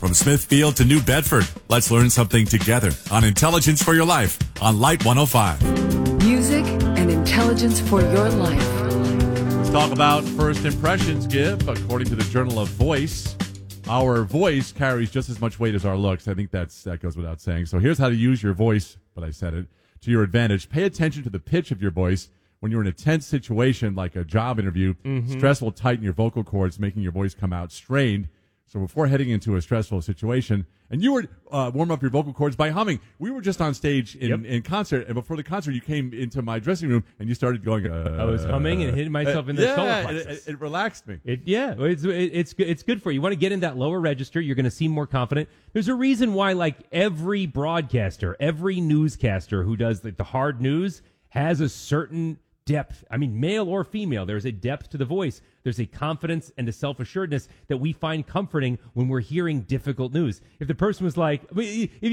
From Smithfield to New Bedford, let's learn something together on Intelligence for Your Life on Light 105. Music and intelligence for your life. Let's talk about first impressions, Give. According to the Journal of Voice, our voice carries just as much weight as our looks. I think that goes without saying. So here's how to use your voice, but I said it, to your advantage. Pay attention to the pitch of your voice. When you're in a tense situation like a job interview, stress will tighten your vocal cords, making your voice come out strained. So before heading into a stressful situation, and you were warm up your vocal cords by humming. We were just on stage in concert, and before the concert, you came into my dressing room and you started going. I was humming and hitting myself in the solar plexus. It relaxed me. It's good for you. You want to get in that lower register. You're going to seem more confident. There's a reason why, like every broadcaster, every newscaster who does the hard news has a certain depth. I mean, male or female, there's a depth to the voice. There's a confidence and a self-assuredness that we find comforting when we're hearing difficult news. If the person was like, if